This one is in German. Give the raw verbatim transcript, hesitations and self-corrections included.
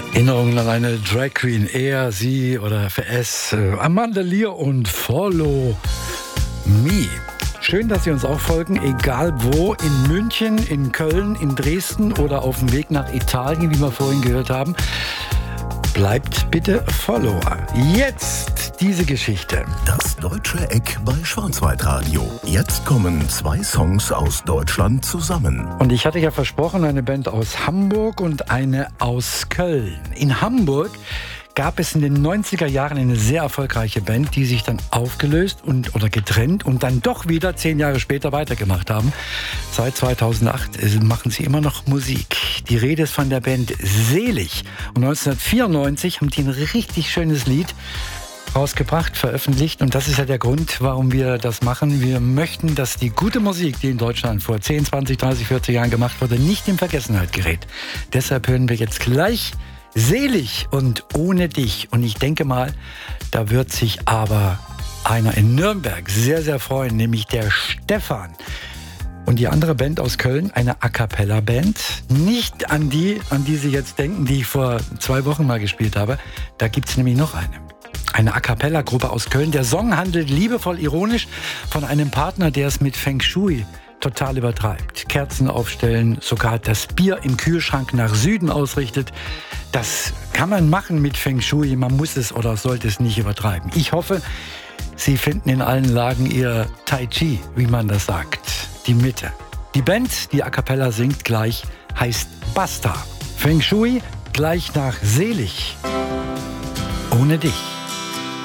Erinnerungen an eine Drag Queen, er, sie oder für es, äh, Amanda Lear und Follow Me. Schön, dass Sie uns auch folgen, egal wo, in München, in Köln, in Dresden oder auf dem Weg nach Italien, wie wir vorhin gehört haben. Bleibt bitte Follower. Jetzt diese Geschichte. Das deutsche Eck bei Schwarzwaldradio. Jetzt kommen zwei Songs aus Deutschland zusammen. Und ich hatte ja versprochen, eine Band aus Hamburg und eine aus Köln. In Hamburg gab es in den neunziger Jahren eine sehr erfolgreiche Band, die sich dann aufgelöst und oder getrennt und dann doch wieder zehn Jahre später weitergemacht haben. Seit zweitausendacht machen sie immer noch Musik. Die Rede ist von der Band Selig. Und neunzehnhundertvierundneunzig haben die ein richtig schönes Lied rausgebracht, veröffentlicht. Und das ist ja der Grund, warum wir das machen. Wir möchten, dass die gute Musik, die in Deutschland vor zehn, zwanzig, dreißig, vierzig Jahren gemacht wurde, nicht in Vergessenheit gerät. Deshalb hören wir jetzt gleich Selig und Ohne dich. Und ich denke mal, da wird sich aber einer in Nürnberg sehr, sehr freuen, nämlich der Stefan. Und die andere Band aus Köln, eine A-Cappella-Band, nicht an die, an die Sie jetzt denken, die ich vor zwei Wochen mal gespielt habe. Da gibt es nämlich noch eine. Eine A-Cappella-Gruppe aus Köln. Der Song handelt liebevoll ironisch von einem Partner, der es mit Feng Shui total übertreibt. Kerzen aufstellen, sogar das Bier im Kühlschrank nach Süden ausrichtet. Das kann man machen mit Feng Shui, man muss es oder sollte es nicht übertreiben. Ich hoffe, Sie finden in allen Lagen Ihr Tai Chi, wie man das sagt, die Mitte. Die Band, die A Cappella singt gleich, heißt Basta. Feng Shui gleich nach Selig. Ohne dich.